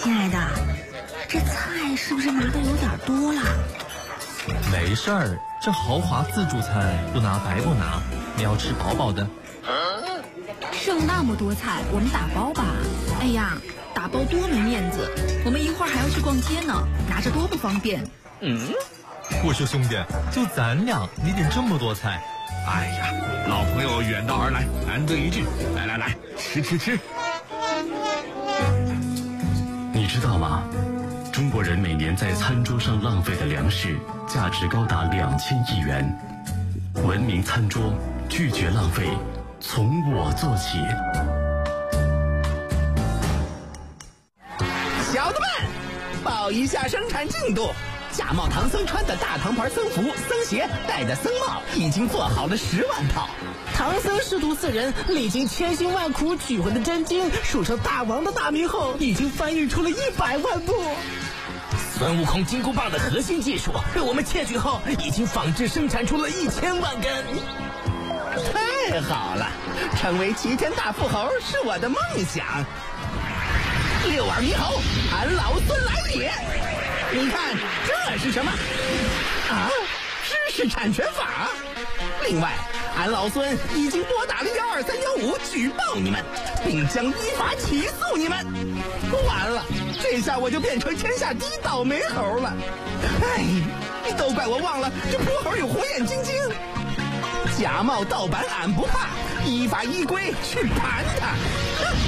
亲爱的，这菜是不是拿的有点多了？ 没事儿，这豪华自助餐不拿白不拿，你要吃饱饱的。 剩那么多菜，我们打包吧。哎呀，打包多没面子，我们一会儿还要去逛街呢，拿着多不方便。 我说兄弟，就咱俩，你点这么多菜。 哎呀，老朋友远道而来，难得一聚，来，吃。 你知道吗？中国人每年在餐桌上浪费的粮食价值高达2000亿元。文明餐桌，拒绝浪费，从我做起。 小子们，报一下生产进度。假冒唐僧穿的大唐牌僧服、僧鞋，戴的僧帽，已经做好了10万套。唐僧师徒4人历经千辛万苦取回的真经，数成大王的大名后，已经翻译出了100万部。孙悟空金箍棒的核心技术，被我们窃取后，已经仿制生产出了1000万根。太好了，成为齐天大富豪是我的梦想。六耳猕猴，俺老孙来也！你看这是什么？啊，知识产权法。另外，俺老孙已经拨打了12315举报你们，并将依法起诉你们。完了，这下我就变成天下第一倒霉猴了。哎，都怪我忘了这泼猴有火眼金睛。假冒盗版俺不怕，依法依规去盘他。